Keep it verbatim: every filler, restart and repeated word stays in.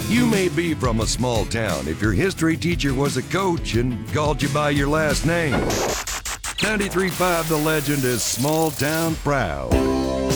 You may be from a small town if your history teacher was a coach and called you by your last name. ninety-three point five The Legend is small town proud.